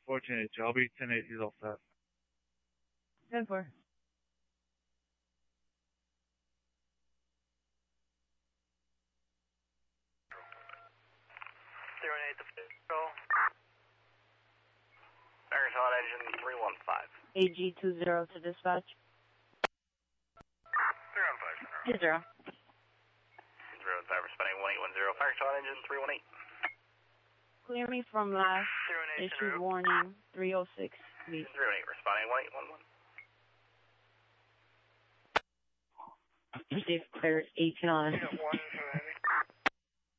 1482. I'll be 10-8. He's all set. 10-4. Marathon engine 315. AG20 to dispatch. 315. 0. 015, responding 1810. Marathon engine 318. Clear me from last. 018. Issue warning 306, please. 318, responding 1811. They've cleared 18 on. 1